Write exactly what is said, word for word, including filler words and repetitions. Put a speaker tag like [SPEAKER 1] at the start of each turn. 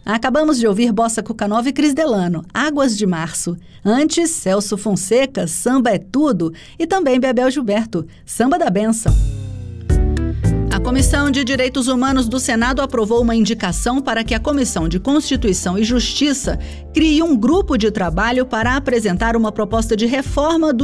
[SPEAKER 1] Acabamos de ouvir Bossa Cuca Nova e Cris Delano, Águas de Março. Antes, Celso Fonseca, Samba é Tudo. E também Bebel Gilberto, Samba da Bênção. A Comissão de Direitos Humanos do Senado aprovou uma indicação para que a Comissão de Constituição e Justiça crie um grupo de trabalho para apresentar uma proposta de reforma do